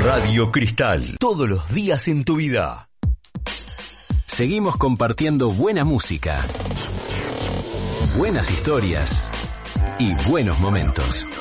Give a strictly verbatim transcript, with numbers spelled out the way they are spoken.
Radio Cristal, todos los días en tu vida. Seguimos compartiendo buena música, buenas historias y buenos momentos.